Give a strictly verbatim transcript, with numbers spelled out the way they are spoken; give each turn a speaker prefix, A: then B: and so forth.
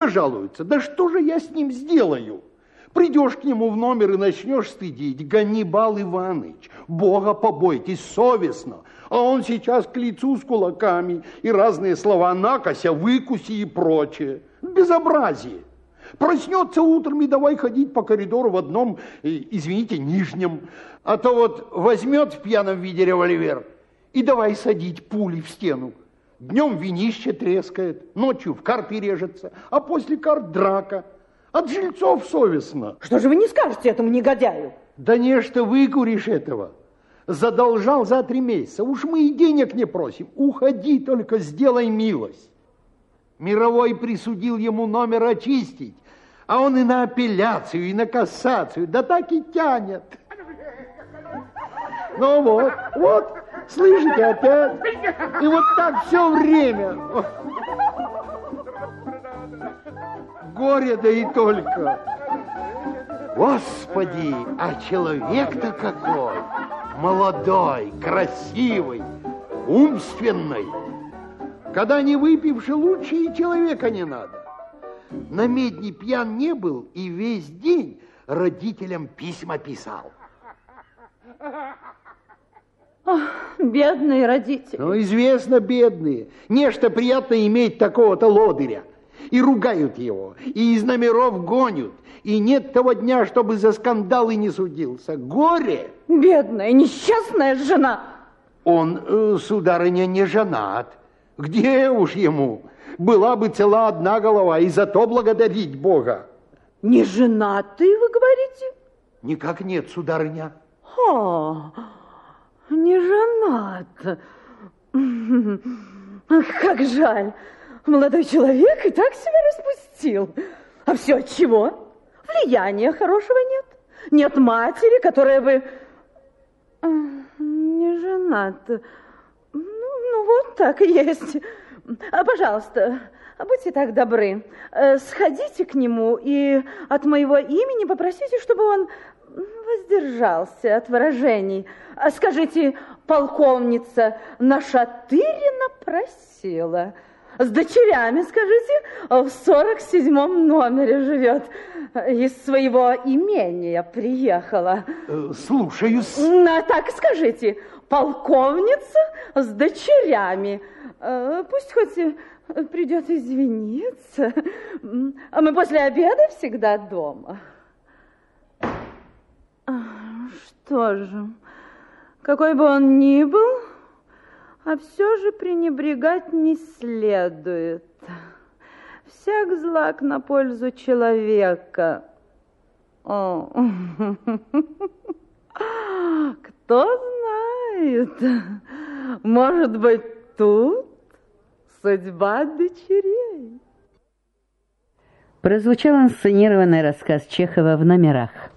A: жалуется. Да что же я с ним сделаю? Придешь к нему в номер и начнешь стыдить. Ганнибал Иванович, Бога побойтесь, совестно. А он сейчас к лицу с кулаками и разные слова накося, выкуси и прочее. Безобразие. Проснется утром и давай ходить по коридору в одном, извините, нижнем. А то вот возьмет в пьяном виде револьвер и давай садить пули в стену. Днем винище трескает, ночью в карты режется, а после карт драка. От жильцов совестно.
B: Что же вы не скажете этому негодяю?
A: Да не, что выкуришь этого. Задолжал за три месяца. Уж мы и денег не просим. Уходи, только сделай милость. Мировой присудил ему номер очистить, а он и на апелляцию, и на кассацию, да так и тянет. Ну вот, вот, слышите, опять. И вот так все время. Горе, да и только. Господи, а человек-то какой! Молодой, красивый, умственный. Когда не выпивши, лучше и человека не надо. На медне пьян не был и весь день родителям письма писал.
B: Ох, бедные родители.
A: Ну, известно, бедные. Нечто приятно иметь такого-то лодыря. И ругают его, и из номеров гонят. И нет того дня, чтобы за скандалы не судился. Горе!
B: Бедная, несчастная жена.
A: Он, э, сударыня, не женат. Где уж ему? Была бы цела одна голова, и за то благодарить Бога.
B: Не женатый, вы говорите?
A: Никак нет, сударыня.
B: О, не женат. Как жаль. Молодой человек и так себя распустил. А все от чего? Влияния хорошего нет. Нет матери, которая бы... Не женат. Ну, ну вот так и есть. А, пожалуйста, будьте так добры. Сходите к нему и от моего имени попросите, чтобы он воздержался от выражений. Скажите, полковница Нашатырина просила... С дочерями, скажите, в сорок седьмом номере живет. Из своего имения приехала.
A: Э, слушаюсь.
B: А так скажите, полковница с дочерями. Пусть хоть придет извиниться. А мы после обеда всегда дома. Что же, какой бы он ни был... А все же пренебрегать не следует. Всяк злак на пользу человека. О. Кто знает, может быть, тут судьба дочерей.
C: Прозвучал инсценированный рассказ Чехова «В номерах».